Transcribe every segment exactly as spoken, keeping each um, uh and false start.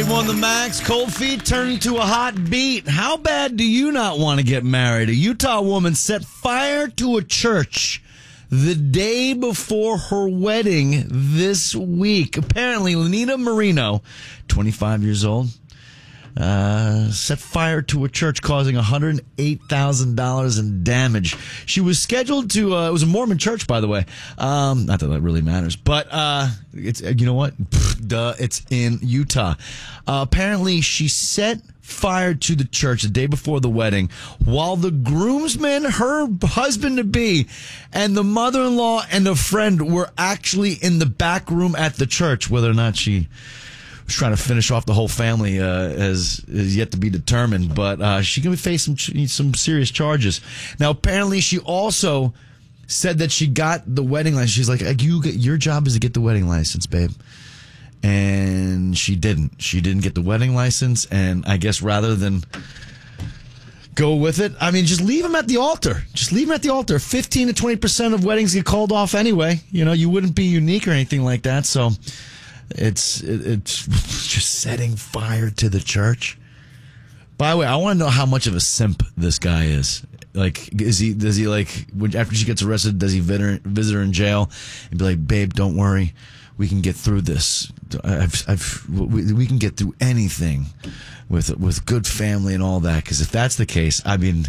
ninety-one The Max. Cold feet turn into a hot beat. How bad do you not want to get married? A Utah woman set fire to a church the day before her wedding this week. Apparently, Lenita Marino, twenty-five years old, uh, set fire to a church, causing one hundred eight thousand dollars in damage. She was scheduled to, uh, it was a Mormon church, by the way. Um, not that that really matters, but, uh, it's, you know what? Pfft, duh, it's in Utah. Uh, apparently she set fire to the church the day before the wedding while the groomsmen, her husband-to-be, and the mother-in-law and a friend were actually in the back room at the church. Whether or not she was trying to finish off the whole family uh, is, is yet to be determined, but uh, she's going to face some some serious charges. Now, apparently, she also said that she got the wedding license. She's like, "You, your job is to get the wedding license, babe." And she didn't. She didn't get the wedding license, and I guess rather than go with it, I mean, just leave him at the altar. Just leave him at the altar. fifteen to twenty percent of weddings get called off anyway. You know, you wouldn't be unique or anything like that, so it's it, it's just setting fire to the church. By the way, I want to know how much of a simp this guy is. Like, is he, does he, like, when, after she gets arrested, does he visit her, visit her in jail and be like, "Babe, don't worry. We can get through this. I've, I've, we, we can get through anything with with good family and all that." Because if that's the case, I mean,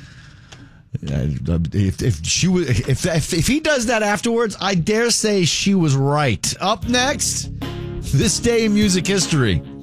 if if she was, if, if if he does that afterwards, I dare say she was right. Up next, this day in music history.